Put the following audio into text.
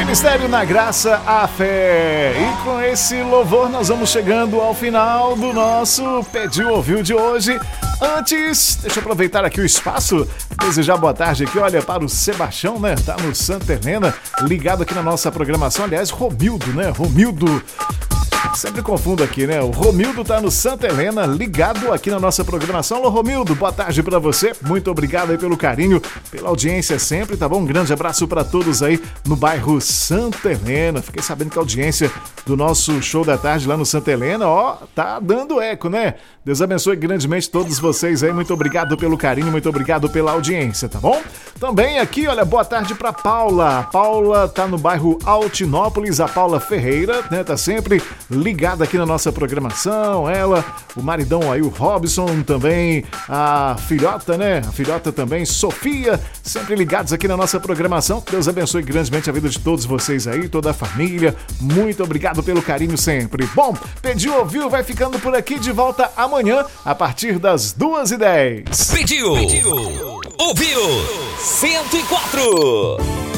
Ministério na Graça, a Fé. E com esse louvor nós vamos chegando ao final do nosso Pediu Ouviu de hoje. Antes, deixa eu aproveitar aqui o espaço, desejar boa tarde aqui, olha, para o Sebastião, né? Tá no Santa Helena, ligado aqui na nossa programação. Aliás, Romildo, né? Romildo. Sempre confundo aqui, né? O Romildo tá no Santa Helena, ligado aqui na nossa programação. Alô, Romildo, boa tarde pra você. Muito obrigado aí pelo carinho, pela audiência sempre, tá bom? Um grande abraço pra todos aí no bairro Santa Helena. Fiquei sabendo que a audiência do nosso show da tarde lá no Santa Helena, ó, tá dando eco, né? Deus abençoe grandemente todos vocês aí. Muito obrigado pelo carinho, muito obrigado pela audiência, tá bom? Também aqui, olha, boa tarde pra Paula. A Paula tá no bairro Altinópolis, a Paula Ferreira, né? Tá sempre ligada aqui na nossa programação, ela, o maridão aí, o Robson também, a filhota, né? A filhota também, Sofia, sempre ligados aqui na nossa programação. Deus abençoe grandemente a vida de todos vocês aí, toda a família. Muito obrigado pelo carinho sempre. Bom, Pediu Ouviu vai ficando por aqui, de volta amanhã, a partir das 2h10. Pediu. Ouviu 104.